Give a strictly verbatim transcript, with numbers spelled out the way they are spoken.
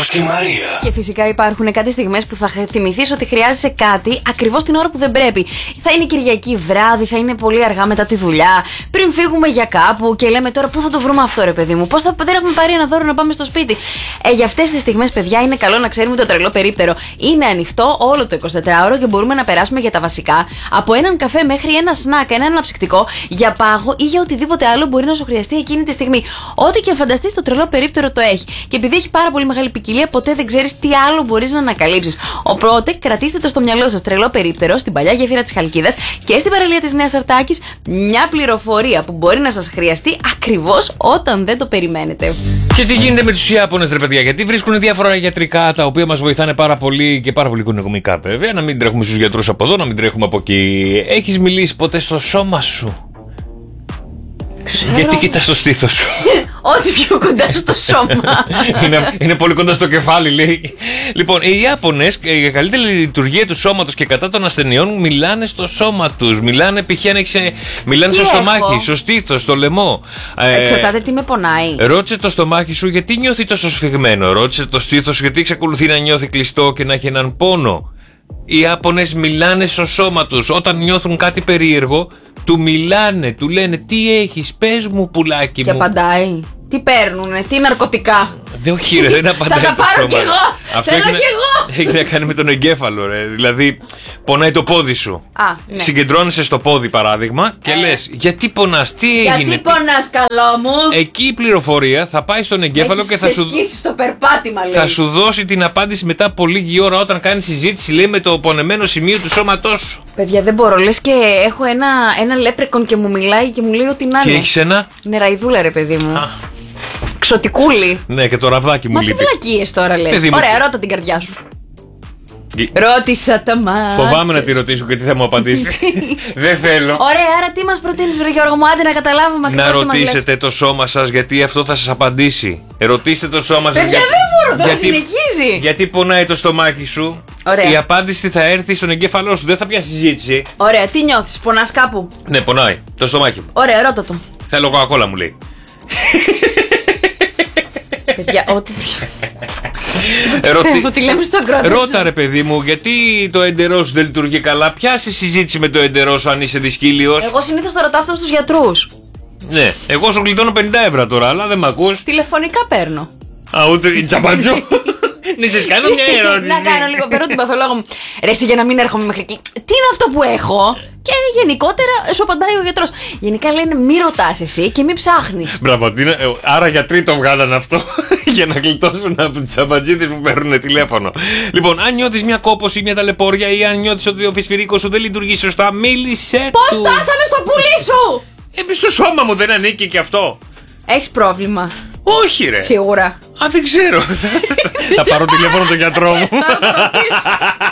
Νίκος και Μαρία. Και φυσικά υπάρχουν κάτι στιγμές που θα θυμηθείς ότι χρειάζεσαι κάτι ακριβώς την ώρα που δεν πρέπει. Θα είναι Κυριακή βράδυ, θα είναι πολύ αργά μετά τη δουλειά, πριν φύγουμε για κάπου και λέμε τώρα πού θα το βρούμε αυτό, ρε παιδί μου. Πώς θα δεν έχουμε πάρει ένα δώρο να πάμε στο σπίτι. Ε, για αυτές τις στιγμές, παιδιά, είναι καλό να ξέρουμε το τρελό περίπτερο. Είναι ανοιχτό όλο το εικοσιτετράωρο και μπορούμε να περάσουμε για τα βασικά. Από έναν καφέ μέχρι ένα σνακ, ένα αναψυκτικό, για πάγο ή για οτιδήποτε άλλο μπορεί να σου χρειαστεί εκείνη τη στιγμή. Ό,τι και αν φανταστείς, το τρελό περίπτερο το έχει. Και επειδή έχει πάρα πολύ μεγάλη ποικιλία, ποτέ δεν ξέρεις τι άλλο μπορείς να ανακαλύψεις. Οπότε, κρατήστε το στο μυαλό σας. Τρελό περίπτερο στην παλιά γέφυρα της Χαλκίδας και στην παραλία της Νέας Αρτάκης. Μια πληροφορία που μπορεί να σας χρειαστεί ακριβώς όταν δεν το περιμένετε. Και τι γίνεται με τους Ιάπωνες, ρε παιδιά? Γιατί βρίσκουν διάφορα γιατρικά τα οποία μας βοηθάνε πάρα πολύ και πάρα πολύ οικονομικά, βέβαια. Να μην τρέχουμε στους γιατρούς από εδώ, να μην τρέχουμε από εκεί. Έχεις μιλήσει ποτέ στο σώμα σου? Ξέρω. Γιατί κοιτάς το στήθος σου? Ό,τι πιο κοντά στο σώμα. είναι, είναι πολύ κοντά στο κεφάλι, λέει. Λοιπόν, οι Ιάπωνες για καλύτερη λειτουργία του σώματος και κατά των ασθενειών μιλάνε στο σώμα τους. Μιλάνε, π.χ. μιλάνε στο έχω? στομάχι, στο στήθος, στο λαιμό. Εξαρτάται τι με πονάει. Ρώτησε το στομάχι σου γιατί νιώθει τόσο σφιγμένο. Ρώτησε το στήθος σου γιατί εξακολουθεί να νιώθει κλειστό και να έχει έναν πόνο. Οι Ιάπωνες μιλάνε στο σώμα τους. Όταν νιώθουν κάτι περίεργο, του μιλάνε, του λένε τι έχεις, πες μου πουλάκι και μου. Και απαντάει. Τι παίρνουνε, τι ναρκωτικά. Δεν, όχι, ρε, δεν απαντάει. Θα τα το πάρω σώμα. κι εγώ. Αυτό Θέλω έχει, κι εγώ. Έχει να κάνει με τον εγκέφαλο, ρε. Δηλαδή, πονάει το πόδι σου. Α, ναι. Συγκεντρώνεσαι στο πόδι, παράδειγμα, και ε. λες, γιατί πονάς, τι έγινε. Γιατί πονάς, καλό μου. Εκεί η πληροφορία θα πάει στον εγκέφαλο έχεις και θα σου, στο περπάτημα, λέει. θα σου δώσει την απάντηση μετά από λίγη ώρα όταν κάνει συζήτηση, λέει, με το πονεμένο σημείο του σώματός σου. Παιδιά, δεν μπορώ. Λες και έχω ένα, ένα λέπρεκον και μου μιλάει και μου λέει ότι να είναι. Και έχεις ένα. Νεραϊδούλα, ρε παιδί μου. Α. Ξωτικούλη. Ναι, και το ραβδάκι μου Μα λείπει. τι βλακίες τώρα λες. Παιδί μου. Ωραία, ρώτα την καρδιά σου. Γε... Ρώτησα τα μάτια. Φοβάμαι να τη ρωτήσω και τι θα μου απαντήσει. Δεν θέλω. Ωραία, άρα τι μας προτείνεις, βρε Γιώργο μου, άντε να καταλάβουμε να ρωτήσετε το σώμα σας γιατί αυτό θα σας απαντήσει. Ρωτήστε το σώμα σας. Παιδιά, για... δεν μπορώ, τώρα γιατί... συνεχίζει. Γιατί πονάει το στομάχι σου. Ωραία. Η απάντηση θα έρθει στον εγκέφαλό σου. Δεν θα πιάσει συζήτηση. Ωραία, τι νιώθεις, πονάς κάπου? Ναι, πονάει το στομάχι μου. Ωραία, ρώτα το. Θέλω κοκακόλα, μου λέει. Παιδιά, ό,τι πιο. Ρωτη... τι λέμε στον κρότο. Ρώτα, ρε παιδί μου, γιατί το εντερό σου δεν λειτουργεί καλά. Πιάσε συζήτηση με το εντερό σου αν είσαι δυσκύλιος. Εγώ συνήθως το ρωτάω αυτό στους γιατρούς. Ναι, εγώ σου γλιτώνω πενήντα ευρώ τώρα, αλλά δεν μ' ακούς. Τηλεφωνικά παίρνω. Α, ούτε η τσαπατζού. Να σας κάνω μια ερώτηση. Να κάνω λίγο περίπου την παθολόγο μου. Ρε, εσύ, για να μην έρχομαι μέχρι εκεί. Τι είναι αυτό που έχω? Και γενικότερα σου απαντάει ο γιατρός. Γενικά λένε μη ρωτάς εσύ και μη ψάχνεις. Μπράβο, άρα γιατροί το βγάλαν αυτό για να γλιτώσουν από τους αμπατζίδες που παίρνουν τηλέφωνο. Λοιπόν, αν νιώθεις μια κόπωση ή μια ταλαιπώρια ή αν νιώθεις ότι ο φυσφυρίκος σου δεν λειτουργεί σωστά, μίλησέ Πώς του. φτάσαμε στο πουλί σου? Ε, στο σώμα μου δεν ανήκει και αυτό. Έχεις πρόβλημα? Όχι, ρε. Σίγουρα. Α, δεν ξέρω. Θα πάρω τηλέφωνο τον γιατρό μου.